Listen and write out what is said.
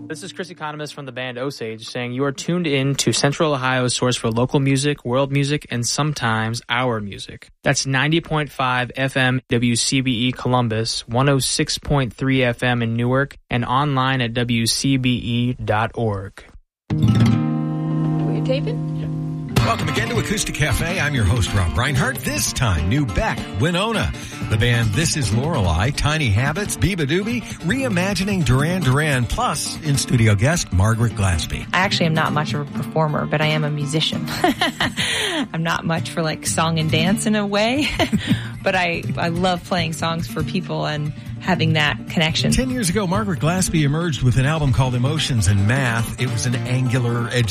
This is Chris Economist from the band Osage saying you are tuned in to Central Ohio's source for local music, world music, and sometimes our music. That's 90.5 FM WCBE Columbus, 106.3 FM in Newark, and online at WCBE.org. Were you taping? Welcome again to Acoustic Cafe. I'm your host, Rob Reinhardt. This time, New Beck, Winona. The band This Is Lorelei, Tiny Habits, Biba Doobie, reimagining Duran Duran, plus in-studio guest Margaret Glaspie. I actually am not much of a performer, but I am a musician. I'm not much for like song and dance in a way, but I love playing songs for people and having that connection. 10 years ago, Margaret Glaspie emerged with an album called Emotions and Math. It was an angular,